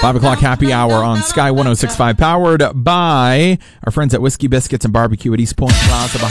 5 o'clock happy hour on Sky 106.5, powered by our friends at Whiskey Biscuits and Barbecue at East Point Plaza behind